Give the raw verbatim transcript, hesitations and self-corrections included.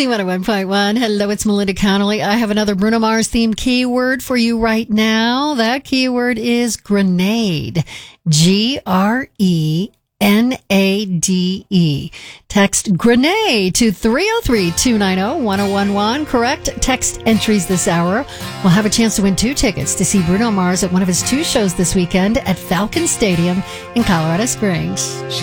Z one oh one point one. Hello, it's Melinda Connolly. I have another Bruno Mars themed keyword for you right now. That keyword is grenade. G R E N A D E. Text grenade to three oh three, two nine oh, one oh one one. Correct text entries this hour will have a chance to win two tickets to see Bruno Mars at one of his two shows this weekend at Falcon Stadium in Colorado Springs.